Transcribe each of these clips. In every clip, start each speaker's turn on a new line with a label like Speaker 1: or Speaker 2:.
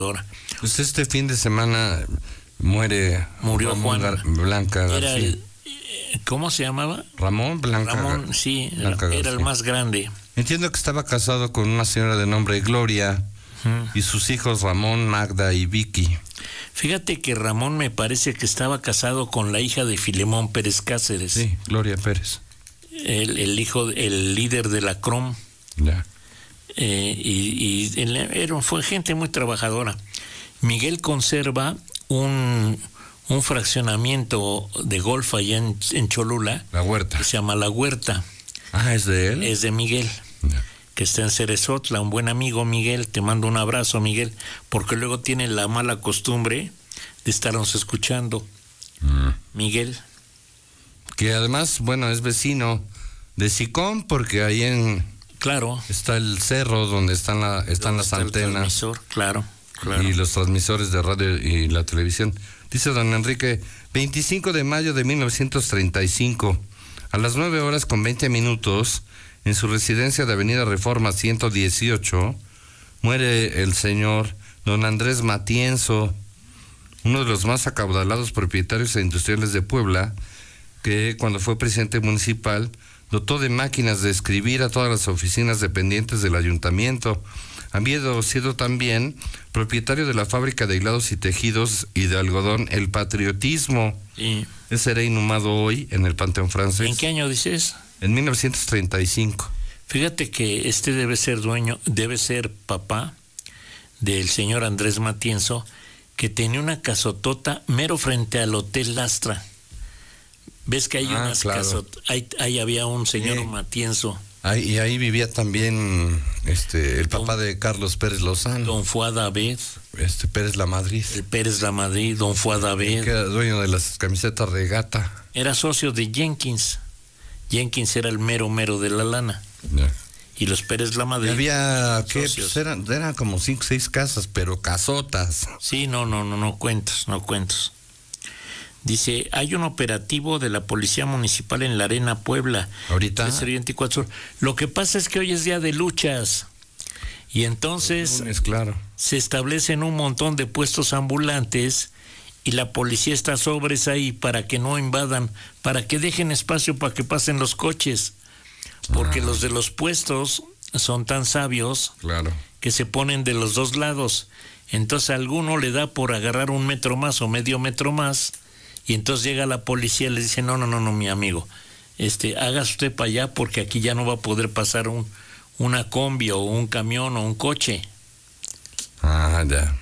Speaker 1: Pues este fin de semana
Speaker 2: murió Juan
Speaker 1: Blanca García.
Speaker 2: ¿Cómo se llamaba?
Speaker 1: Ramón Blanca.
Speaker 2: Ramón, sí,
Speaker 1: Blanca
Speaker 2: era el más grande.
Speaker 1: Entiendo que estaba casado con una señora de nombre Gloria y sus hijos Ramón, Magda y Vicky.
Speaker 2: Fíjate que Ramón me parece que estaba casado con la hija de Filemón Pérez Cáceres.
Speaker 1: Sí, Gloria Pérez.
Speaker 2: El líder de la CROM.
Speaker 1: Ya.
Speaker 2: Fue gente muy trabajadora. Miguel conserva un fraccionamiento de golf allá en Cholula.
Speaker 1: La Huerta.
Speaker 2: Que se llama La Huerta.
Speaker 1: Ah, ¿es de él?
Speaker 2: Es de Miguel.
Speaker 1: Ya.
Speaker 2: Que está en Cerezotla, un buen amigo Miguel, te mando un abrazo Miguel, porque luego tiene la mala costumbre de estarnos escuchando. Miguel.
Speaker 1: Que además, bueno, es vecino de Sicón, porque ahí
Speaker 2: Claro.
Speaker 1: está el cerro donde están las antenas.
Speaker 2: El transmisor, claro.
Speaker 1: Y los transmisores de radio y la televisión. Dice don Enrique, 25 de mayo de 1935, a las 9:20, en su residencia de Avenida Reforma 118, muere el señor don Andrés Matienzo, uno de los más acaudalados propietarios e industriales de Puebla, que cuando fue presidente municipal dotó de máquinas de escribir a todas las oficinas dependientes del ayuntamiento. Había sido también propietario de la fábrica de hilados y tejidos y de algodón El Patriotismo.
Speaker 2: Sí.
Speaker 1: Ese será inhumado hoy en el Panteón Francés.
Speaker 2: ¿En qué año dices?
Speaker 1: En 1935.
Speaker 2: Fíjate que debe ser papá del señor Andrés Matienzo, que tenía una casotota mero frente al Hotel Lastra. ¿Ves que hay unas casotas? Ahí había un señor Matienzo.
Speaker 1: Y ahí vivía también el papá de Carlos Pérez Lozano.
Speaker 2: Don Fuad Abed.
Speaker 1: Pérez Lamadrid.
Speaker 2: El Pérez Lamadrid, don Fuad Abed.
Speaker 1: Que era dueño de las camisetas regata.
Speaker 2: Era socio de Jenkins. Jenkins era el mero de la lana.
Speaker 1: Ya.
Speaker 2: Y los Pérez Lamadrid.
Speaker 1: Y había, pues eran como 5 o 6 casas, pero casotas.
Speaker 2: Sí, no cuentos. Dice, hay un operativo de la Policía Municipal en la Arena, Puebla.
Speaker 1: Ahorita.
Speaker 2: 24 horas. Lo que pasa es que hoy es día de luchas. Y entonces
Speaker 1: claro,
Speaker 2: se establecen un montón de puestos ambulantes y la policía está sobres ahí para que no invadan, para que dejen espacio para que pasen los coches. Porque los de los puestos son tan sabios, claro, que se ponen de los dos lados. Entonces a alguno le da por agarrar 1 metro más o medio metro más. Y entonces llega la policía y le dice, no, mi amigo, haga usted para allá porque aquí ya no va a poder pasar una combi o un camión o un coche.
Speaker 1: Ya.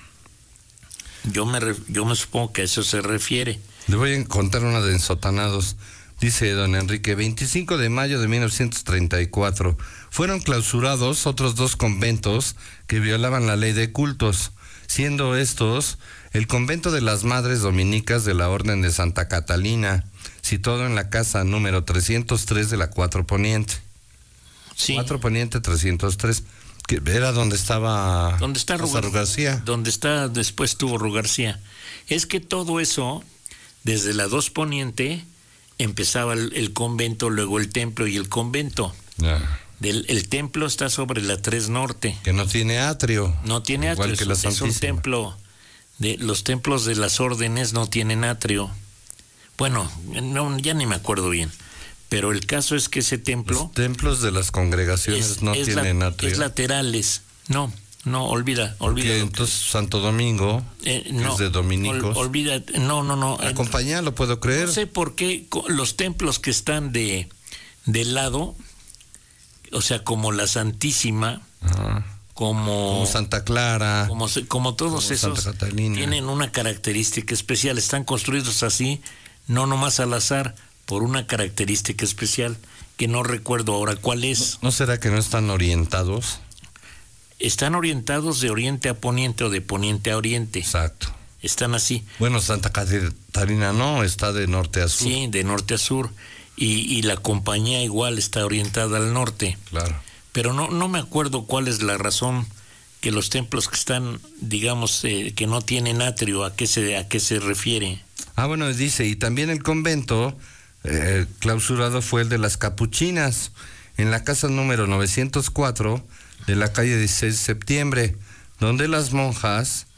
Speaker 2: Yo me supongo que a eso se refiere.
Speaker 1: Le voy a contar una de ensotanados. Dice don Enrique, 25 de mayo de 1934, fueron clausurados otros 2 conventos que violaban la ley de cultos, siendo estos el convento de las Madres Dominicas de la Orden de Santa Catalina, situado en la casa número 303 de la 4 Poniente.
Speaker 2: Sí.
Speaker 1: 4 Poniente 303, que era donde estaba Ru García.
Speaker 2: Donde después estuvo Ru García. Es que todo eso, desde la 2 Poniente, empezaba el convento, luego el templo y el convento. El templo está sobre la 3 Norte.
Speaker 1: Que no tiene atrio.
Speaker 2: No tiene atrio,
Speaker 1: que la
Speaker 2: es un templo. Los templos de las órdenes no tienen atrio. Bueno, ya ni me acuerdo bien. Pero el caso es que ese templo...
Speaker 1: Los templos de las congregaciones no tienen atrio.
Speaker 2: Es laterales. No, olvida.
Speaker 1: Entonces Santo Domingo es de dominicos.
Speaker 2: Olvida, no.
Speaker 1: Acompañarlo, puedo creer.
Speaker 2: No sé por qué los templos que están del lado, o sea, como la Santísima... Como
Speaker 1: Santa Clara,
Speaker 2: como todos como esos tienen una característica especial, están construidos así, no nomás al azar, por una característica especial que no recuerdo ahora cuál es.
Speaker 1: ¿No será que no están orientados?
Speaker 2: Están orientados de oriente a poniente o de poniente a oriente.
Speaker 1: Exacto.
Speaker 2: Están así.
Speaker 1: Bueno, Santa Catarina no, está de norte a sur.
Speaker 2: Sí, de norte a sur. Y la compañía igual está orientada al norte.
Speaker 1: Claro.
Speaker 2: Pero no me acuerdo cuál es la razón que los templos que están, digamos, que no tienen atrio, ¿a qué se refiere?
Speaker 1: Bueno, dice, y también el convento clausurado fue el de las Capuchinas, en la casa número 904 de la calle 16 de septiembre, donde las monjas